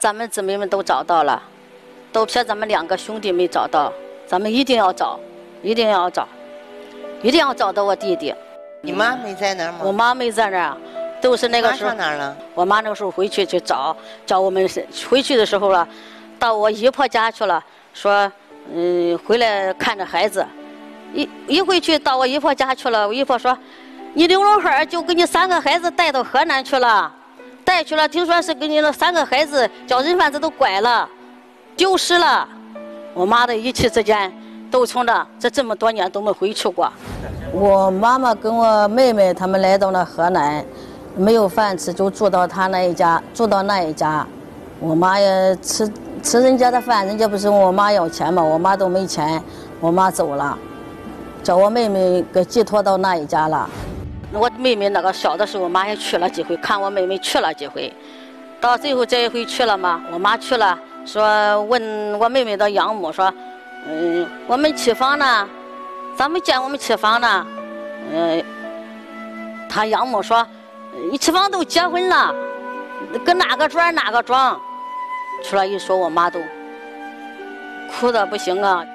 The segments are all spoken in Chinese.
咱们姊妹们都找到了，都撇咱们2个兄弟没找到，咱们一定要找，一定要找，一定要找到我弟弟。 你妈没在那儿吗？ 我妈没在那儿，都是那个时候。 上哪儿了？ 我妈那个时候回去找我们回去的时候了，到我姨婆家去了，说回来看着孩子。一回去到我姨婆家去了，我姨婆说，你刘龙汉就给你3个孩子带到河南去了，带去了，听说是给你那3个孩子叫人贩子都拐了，丢失了。我妈的一气之间都从这么多年都没回去过。我妈妈跟我妹妹他们来到了河南，没有饭吃，就住到他那一家，住到那一家。我妈也吃人家的饭，人家不是问我妈要钱吗？我妈都没钱，我妈走了，叫我妹妹给寄托到那一家了。我妹妹那个小的时候，我妈也去了几回，看我妹妹去了几回。到最后这一回去了嘛，我妈去了，说问我妹妹的养母说，我们起房呢，咋没见我们起房呢？他养母说，你起房都结婚了，跟哪个庄哪个庄。出来一说，我妈都哭得不行啊。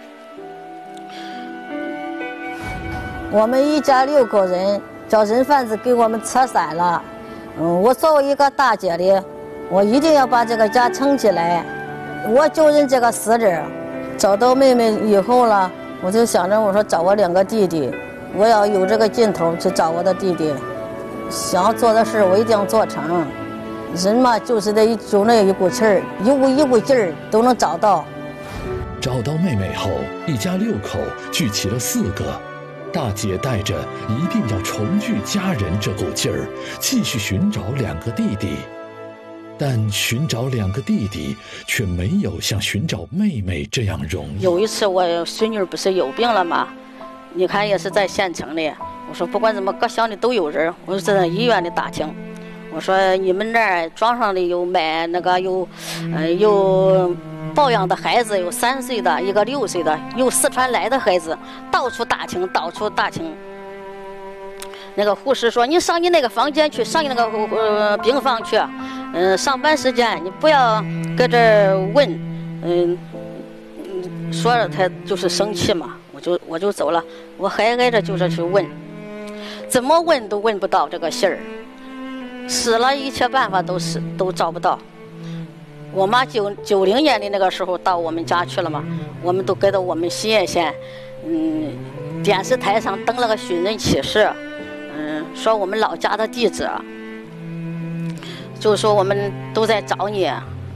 我们一家6口人，叫人贩子给我们拆散了。我作为一个大姐的，我一定要把这个家撑起来。我就认这个死人。找到妹妹以后了，我就想着我说找我2个弟弟，我要有这个劲头去找我的弟弟。想要做的事我一定要做成。人嘛，就是得有那一股气儿，一股劲儿都能找到。 找到妹妹后，一家6口聚齐了4个。大姐带着一定要重聚家人这股劲儿，继续寻找2个弟弟。但寻找2个弟弟却没有像寻找妹妹这样容易。有一次我孙女不是有病了吗？你看也是在县城里，我说不管怎么各乡里都有人，我就在医院里打听，我说你们那儿庄上里有买那个有抱养的孩子，有3岁的，一个6岁的，有四川来的孩子，到处打听，到处打听。那个护士说：“你上你那个房间去，上你那个病房去，上班时间你不要搁这儿问。”说了他就是生气嘛，我就走了。我还挨着就是去问，怎么问都问不到这个信儿，使了一切办法都找不到。我妈90年的那个时候到我们家去了嘛，我们都给到我们西岳县，电视台上登了个寻人启事，说我们老家的地址，就说我们都在找你，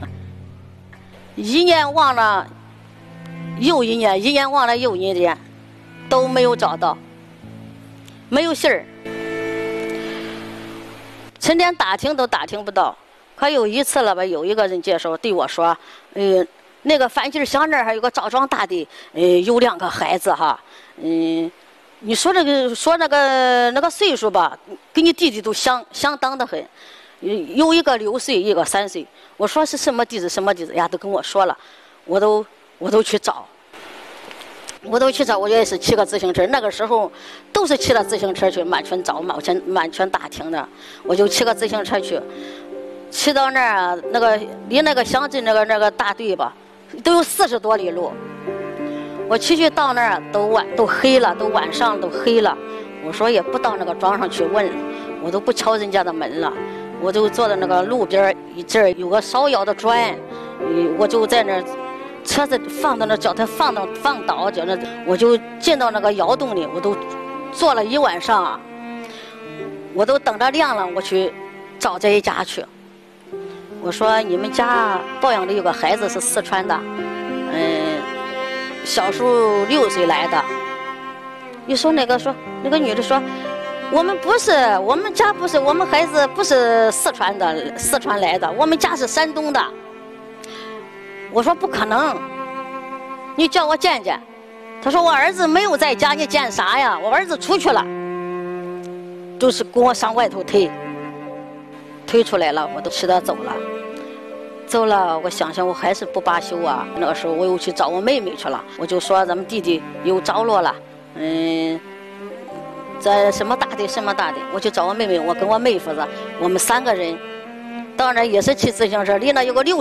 一年忘了又一年，一年忘了又一年，都没有找到，没有信儿，成天打听都打听不到。可有一次了吧，有一个人介绍对我说，那个范金乡那儿还有个赵庄大的，有2个孩子哈，你说那个岁数吧，跟你弟弟都相当的很，有一个6岁，一个3岁。我说是什么地址什么地址呀，都跟我说了，我都去找，我也是骑个自行车，那个时候都是骑着自行车去满全找满全打听的，我就骑个自行车去。骑到那儿，那个离那个乡镇那个大队吧，都有40多里路。我去到那儿都黑了，都晚上都黑了。我说也不到那个庄上去问了，我都不敲人家的门了。我就坐在那个路边这儿有个烧窑的砖，我就在那儿，车子放到那，叫他放倒，叫那我就进到那个窑洞里，我都坐了1晚上啊。我都等着亮了，我去找这一家去。我说你们家抱养的有个孩子是四川的，小时候6岁来的。你说那个女的说，我们家不是，我们孩子不是四川来的，我们家是山东的。我说不可能，你叫我见见。他说我儿子没有在家，你见啥呀？我儿子出去了，就是给我上外头推出来了，我都气得走了。我想想我还是不罢休啊。那个时候我又去找我妹妹去了，我就说咱们弟弟有着落了，在什么大的，我去找我妹妹，我跟我妹夫子，我们3个人，当然也是骑自行车，离那有个6